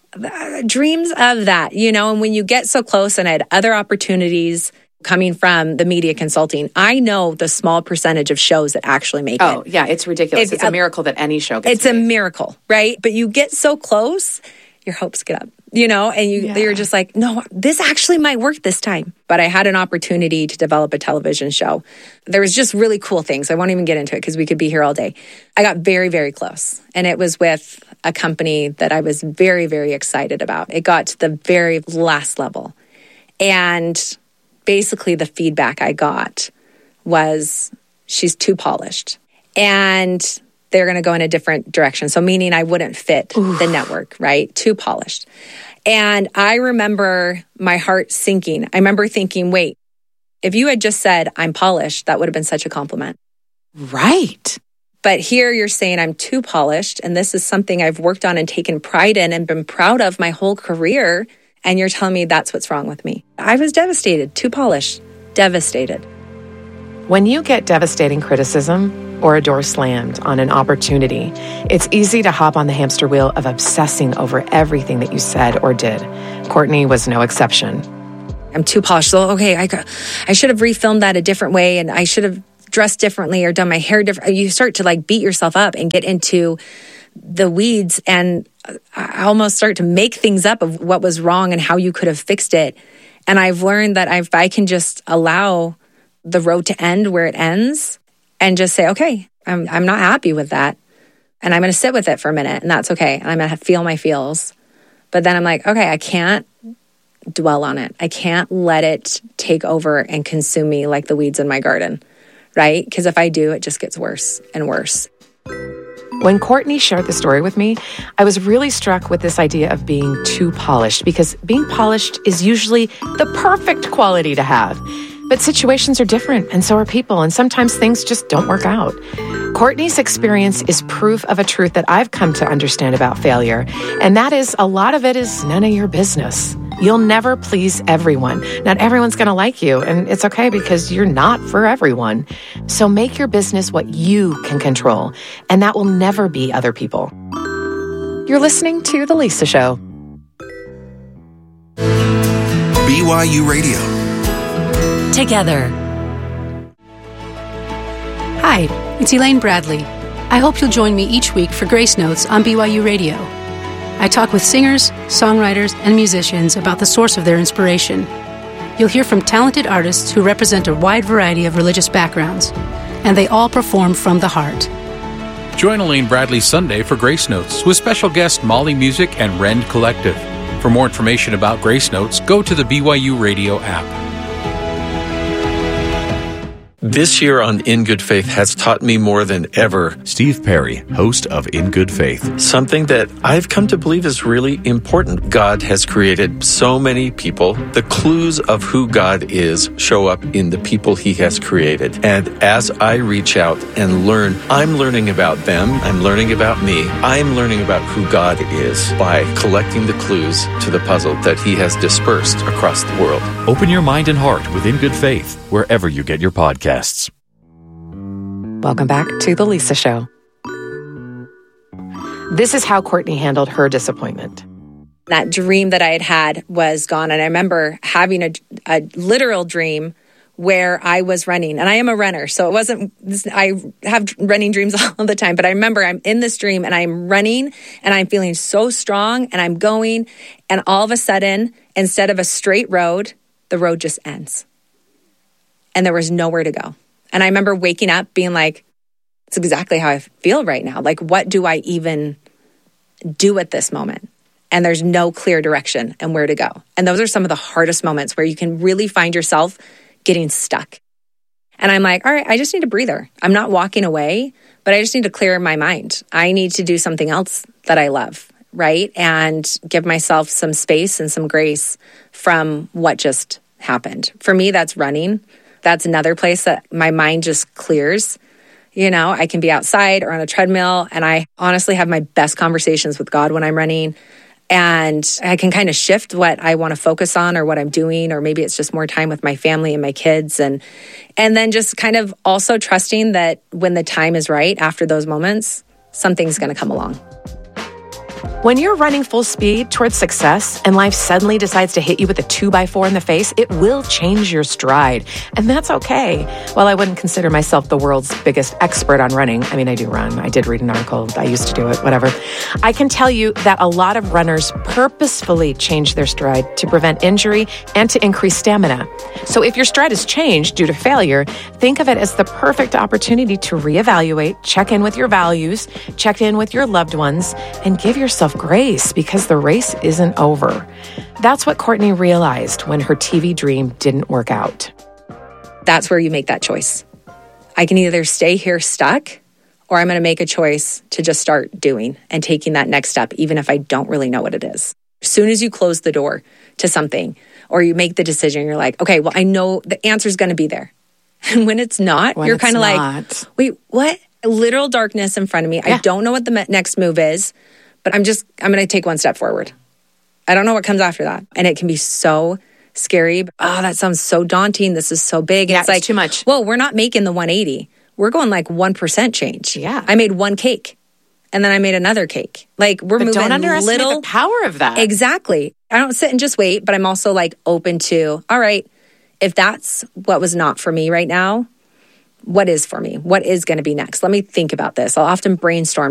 dreams of that, and when you get so close, and I had other opportunities coming from the media consulting, I know the small percentage of shows that actually make it. Oh, yeah, it's ridiculous. It's a miracle that any show gets made. A miracle, right? But you get so close, your hopes get up, and you're just like, no, this actually might work this time. But I had an opportunity to develop a television show. There was just really cool things. I won't even get into it because we could be here all day. I got very, very close. And it was with a company that I was very, very excited about. It got to the very last level. And basically the feedback I got was, she's too polished. And they're going to go in a different direction. So meaning I wouldn't fit the network, right? Too polished. And I remember my heart sinking. I remember thinking, wait, if you had just said I'm polished, that would have been such a compliment. Right. But here you're saying I'm too polished, and this is something I've worked on and taken pride in and been proud of my whole career, and you're telling me that's what's wrong with me. I was devastated. Too polished. devastated. When you get devastating criticism or a door slammed on an opportunity, it's easy to hop on the hamster wheel of obsessing over everything that you said or did. Courtney was no exception. I'm too polished. So, okay, I should have refilmed that a different way, and I should have dressed differently or done my hair different. You start to like beat yourself up and get into the weeds, and I almost start to make things up of what was wrong and how you could have fixed it. And I've learned that if I can just allow the road to end where it ends and just say, okay, I'm not happy with that. And I'm going to sit with it for a minute, and that's okay. And I'm going to feel my feels. But then I'm like, okay, I can't dwell on it. I can't let it take over and consume me like the weeds in my garden, right? Because if I do, it just gets worse and worse. When Courtney shared the story with me, I was really struck with this idea of being too polished, because being polished is usually the perfect quality to have. But situations are different, and so are people, and sometimes things just don't work out. Courtney's experience is proof of a truth that I've come to understand about failure, and that is a lot of it is none of your business. You'll never please everyone. Not everyone's going to like you, and it's okay because you're not for everyone. So make your business what you can control, and that will never be other people. You're listening to The Lisa Show. BYU Radio. Together. Hi, it's Elaine Bradley. I hope you'll join me each week for Grace Notes on BYU Radio. I talk with singers, songwriters, and musicians about the source of their inspiration. You'll hear from talented artists who represent a wide variety of religious backgrounds, and they all perform from the heart. Join Elaine Bradley Sunday for Grace Notes with special guest Molly Music and Rend Collective. For more information about Grace Notes, go to the BYU Radio app. This year on In Good Faith has taught me more than ever. Steve Perry, host of In Good Faith. Something that I've come to believe is really important. God has created so many people. The clues of who God is show up in the people he has created. And as I reach out and learn, I'm learning about them. I'm learning about me. I'm learning about who God is by collecting the clues to the puzzle that he has dispersed across the world. Open your mind and heart with In Good Faith, wherever you get your podcasts. Welcome back to The Lisa Show. This is how Courtney handled her disappointment. That dream that I had was gone. And I remember having a literal dream where I was running. And I am a runner, so it wasn't, I have running dreams all the time. But I remember I'm in this dream and I'm running and I'm feeling so strong and I'm going. And all of a sudden, instead of a straight road, the road just ends. And there was nowhere to go. And I remember waking up being like, it's exactly how I feel right now. Like, what do I even do at this moment? And there's no clear direction and where to go. And those are some of the hardest moments where you can really find yourself getting stuck. And I'm like, all right, I just need a breather. I'm not walking away, but I just need to clear my mind. I need to do something else that I love, right? And give myself some space and some grace from what just happened. For me, that's running. That's another place that my mind just clears. You know, I can be outside or on a treadmill, and I honestly have my best conversations with God when I'm running. And I can kind of shift what I want to focus on or what I'm doing, or maybe it's just more time with my family and my kids. And then just kind of also trusting that when the time is right after those moments, something's going to come along. When you're running full speed towards success and life suddenly decides to hit you with a 2x4 in the face, it will change your stride. And that's okay. While I wouldn't consider myself the world's biggest expert on running, I mean, I do run. I did read an article. I used to do it, whatever. I can tell you that a lot of runners purposefully change their stride to prevent injury and to increase stamina. So if your stride has changed due to failure, think of it as the perfect opportunity to reevaluate, check in with your values, check in with your loved ones, and give yourself grace because the race isn't over. That's what Courtney realized when her TV dream didn't work out. That's where you make that choice. I can either stay here stuck, or I'm going to make a choice to just start doing and taking that next step, even if I don't really know what it is. As soon as you close the door to something, or you make the decision, you're like, okay, well, I know the answer is going to be there. And when it's not, you're kind of like, wait, what? Literal darkness in front of me. Yeah. I don't know what the next move is. But I'm going to take one step forward. I don't know what comes after that. And it can be so scary. Oh, that sounds so daunting. This is so big. And yeah, it's like too much. Well, we're not making the 180. We're going like 1% change. Yeah. I made one cake and then I made another cake. Like we're moving don't underestimate the power of that. Exactly. I don't sit and just wait, but I'm also like open to, all right, if that's what was not for me right now, what is for me? What is going to be next? Let me think about this. I'll often brainstorm